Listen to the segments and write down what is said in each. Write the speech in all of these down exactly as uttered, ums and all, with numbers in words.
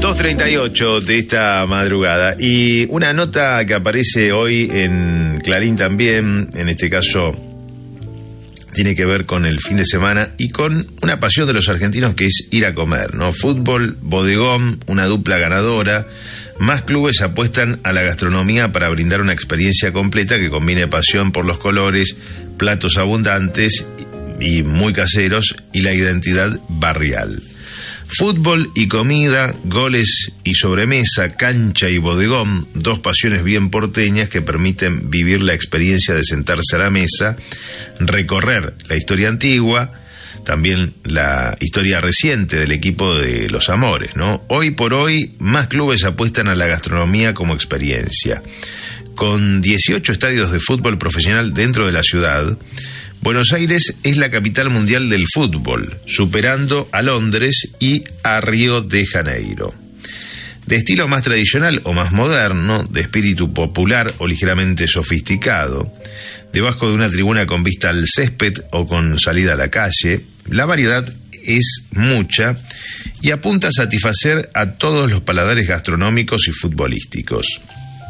dos treinta y ocho de esta madrugada. Y una nota que aparece hoy en Clarín también, en este caso tiene que ver con el fin de semana y con una pasión de los argentinos que es ir a comer, ¿no? Fútbol, bodegón, una dupla ganadora. Más clubes apuestan a la gastronomía para brindar una experiencia completa que combine pasión por los colores, platos abundantes y muy caseros y la identidad barrial. Fútbol y comida, goles y sobremesa, cancha y bodegón, dos pasiones bien porteñas que permiten vivir la experiencia de sentarse a la mesa, recorrer la historia antigua, también la historia reciente del equipo de los Amores, ¿no? Hoy por hoy, más clubes apuestan a la gastronomía como experiencia. Con dieciocho estadios de fútbol profesional dentro de la ciudad, Buenos Aires es la capital mundial del fútbol, superando a Londres y a Río de Janeiro. De estilo más tradicional o más moderno, de espíritu popular o ligeramente sofisticado, debajo de una tribuna con vista al césped o con salida a la calle, la variedad es mucha y apunta a satisfacer a todos los paladares gastronómicos y futbolísticos.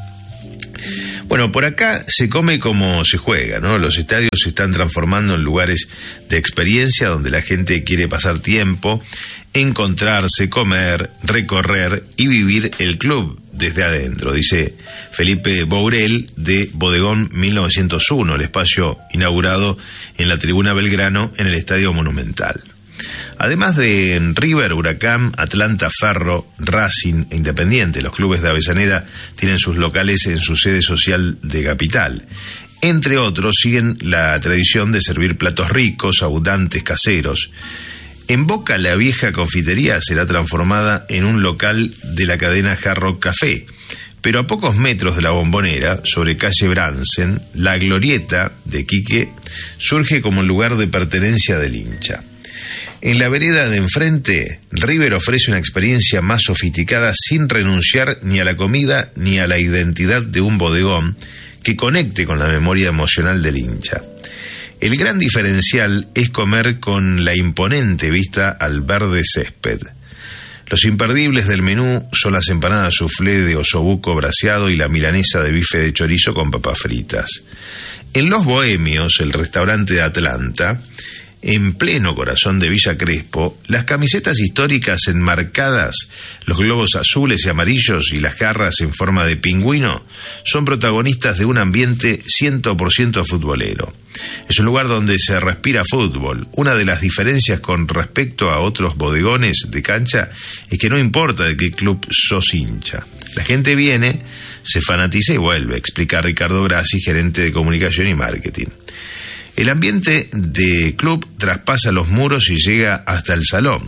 Bueno, por acá se come como se juega, ¿no? Los estadios se están transformando en lugares de experiencia donde la gente quiere pasar tiempo, encontrarse, comer, recorrer y vivir el club desde adentro, dice Felipe Bourel de Bodegón mil novecientos uno, el espacio inaugurado en la Tribuna Belgrano en el Estadio Monumental. Además de River, Huracán, Atlanta, Ferro, Racing e Independiente, los clubes de Avellaneda tienen sus locales en su sede social de Capital. Entre otros, siguen la tradición de servir platos ricos, abundantes, caseros. En Boca, la vieja confitería será transformada en un local de la cadena Hard Rock Café. Pero a pocos metros de la Bombonera, sobre calle Bransen, la glorieta de Quique surge como un lugar de pertenencia del hincha. En la vereda de enfrente, River ofrece una experiencia más sofisticada sin renunciar ni a la comida ni a la identidad de un bodegón que conecte con la memoria emocional del hincha. El gran diferencial es comer con la imponente vista al verde césped. Los imperdibles del menú son las empanadas soufflé de osobuco braseado y la milanesa de bife de chorizo con papas fritas. En Los Bohemios, el restaurante de Atlanta, en pleno corazón de Villa Crespo, las camisetas históricas enmarcadas, los globos azules y amarillos y las garras en forma de pingüino son protagonistas de un ambiente cien por ciento futbolero. Es un lugar donde se respira fútbol. Una de las diferencias con respecto a otros bodegones de cancha es que no importa de qué club sos hincha. La gente viene, se fanatiza y vuelve, explica Ricardo Grassi, gerente de comunicación y marketing. El ambiente de club traspasa los muros y llega hasta el salón.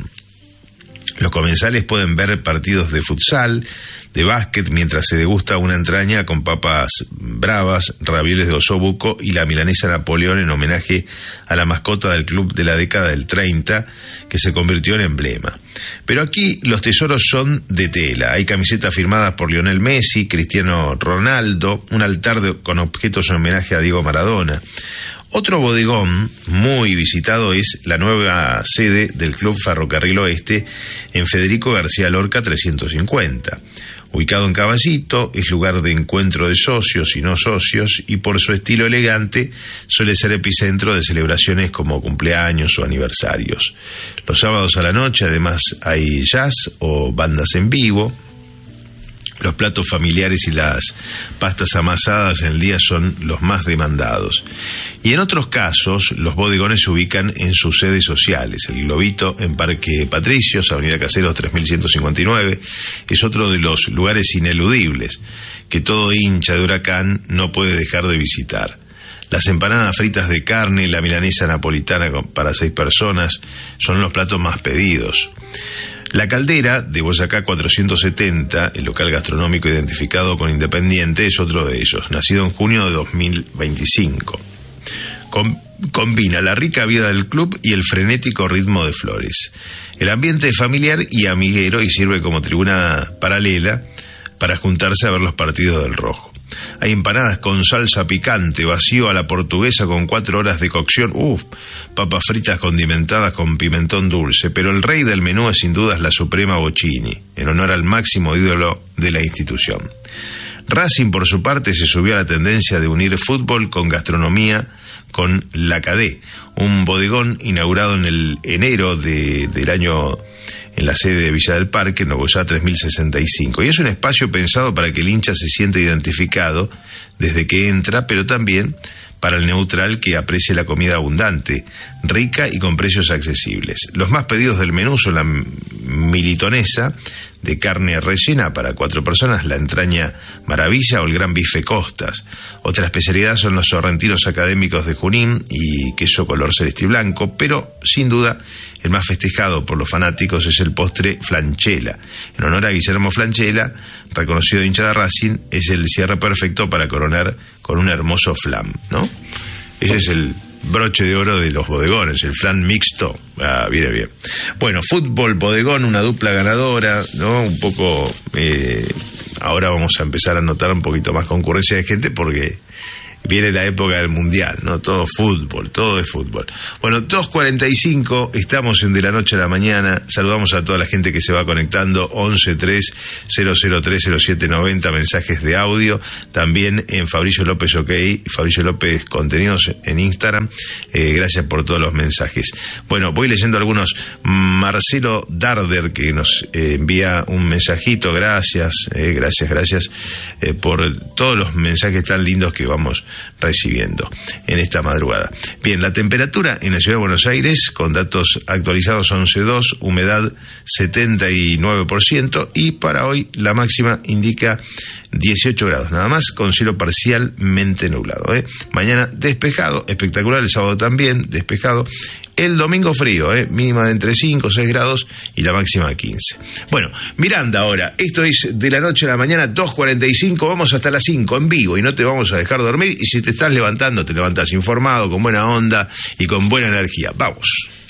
Los comensales pueden ver partidos de futsal, de básquet, mientras se degusta una entraña con papas bravas, ravioles de osobuco y la milanesa Napoleón en homenaje a la mascota del club de la década del treinta, que se convirtió en emblema. Pero aquí los tesoros son de tela. Hay camisetas firmadas por Lionel Messi, Cristiano Ronaldo, un altar de, con objetos en homenaje a Diego Maradona. Otro bodegón muy visitado es la nueva sede del Club Ferrocarril Oeste en Federico García Lorca trescientos cincuenta. Ubicado en Caballito, es lugar de encuentro de socios y no socios y por su estilo elegante suele ser epicentro de celebraciones como cumpleaños o aniversarios. Los sábados a la noche además hay jazz o bandas en vivo. Los platos familiares y las pastas amasadas en el día son los más demandados. Y en otros casos, los bodegones se ubican en sus sedes sociales. El Globito en Parque Patricios, Avenida Caseros tres mil ciento cincuenta y nueve, es otro de los lugares ineludibles que todo hincha de Huracán no puede dejar de visitar. Las empanadas fritas de carne, la milanesa napolitana para seis personas son los platos más pedidos. La Caldera, de Boyacá cuatrocientos setenta, el local gastronómico identificado con Independiente, es otro de ellos, nacido en junio de dos mil veinticinco. Com- combina la rica vida del club y el frenético ritmo de Flores. El ambiente es familiar y amiguero y sirve como tribuna paralela para juntarse a ver los partidos del Rojo. Hay empanadas con salsa picante, vacío a la portuguesa con cuatro horas de cocción, uff, papas fritas condimentadas con pimentón dulce, pero el rey del menú es sin dudas la Suprema Bocchini, en honor al máximo ídolo de la institución. Racing, por su parte, se subió a la tendencia de unir fútbol con gastronomía con La Cadé, un bodegón inaugurado en el enero de, del año en la sede de Villa del Parque, en Nogoyá tres mil sesenta y cinco. Y es un espacio pensado para que el hincha se sienta identificado desde que entra, pero también para el neutral que aprecie la comida abundante, rica y con precios accesibles. Los más pedidos del menú son la militonesa de carne rellena para cuatro personas, la entraña maravilla o el gran bife costas. Otra especialidad son los sorrentinos académicos de Junín y queso color celeste y blanco, pero sin duda el más festejado por los fanáticos es el postre Flanchela. En honor a Guillermo Flanchela, reconocido hincha de Racing, es el cierre perfecto para coronar con un hermoso flan, ¿no? Ese es el broche de oro de los bodegones, el flan mixto. Ah, viene bien. Bueno, fútbol, bodegón, una dupla ganadora, ¿no? Un poco, eh, ahora vamos a empezar a notar un poquito más concurrencia de gente porque viene la época del mundial, ¿no? Todo fútbol, todo es fútbol. Bueno, dos cuarenta y cinco, estamos en De la Noche a la Mañana. Saludamos a toda la gente que se va conectando. once tres cero cero tres cero siete noventa, mensajes de audio. También en Fabricio López OK, Fabricio López Contenidos en Instagram. Eh, gracias por todos los mensajes. Bueno, voy leyendo algunos. Marcelo Darder, que nos eh, envía un mensajito. Gracias, eh, gracias, gracias eh, por todos los mensajes tan lindos que vamos recibiendo en esta madrugada. Bien, la temperatura en la ciudad de Buenos Aires, con datos actualizados once coma dos, humedad setenta y nueve por ciento, y para hoy la máxima indica dieciocho grados, nada más, con cielo parcialmente nublado, ¿eh? Mañana despejado, espectacular, el sábado también despejado. El domingo frío, ¿eh? Mínima de entre cinco o seis grados y la máxima quince. Bueno, Miranda ahora, esto es De la Noche a la Mañana, dos cuarenta y cinco, vamos hasta las cinco en vivo y no te vamos a dejar dormir, y si te estás levantando, te levantas informado, con buena onda y con buena energía. Vamos.